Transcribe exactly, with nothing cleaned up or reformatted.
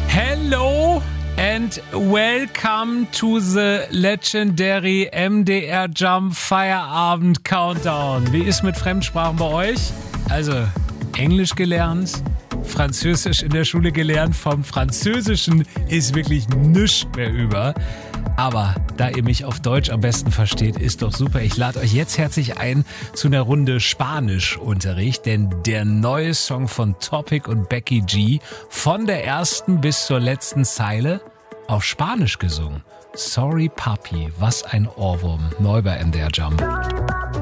Hello and welcome to the legendary M D R Jump Feierabend Countdown. Wie ist mit Fremdsprachen bei euch? Also Englisch gelernt, Französisch in der Schule gelernt, vom Französischen ist wirklich nichts mehr über. Aber da ihr mich auf Deutsch am besten versteht, ist doch super. Ich lade euch jetzt herzlich ein zu einer Runde Spanischunterricht, denn der neue Song von Topic und Becky G, von der ersten bis zur letzten Zeile auf Spanisch gesungen. Sorry Papi, was ein Ohrwurm. Neu bei M D R Jump.